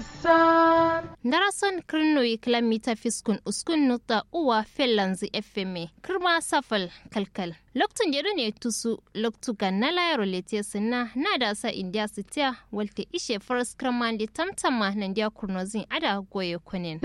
Darasan. Darasan kirnoyi kilomita fiskun uskun nuta uwa fellanzi FMA. Kirma safal kalkal. Loktun jere ne tusu loktukan na layaro lete sinna na da sa India sitiya walte ishe faras kirmandi tamtama nan dia kurnozin ada goye kunin.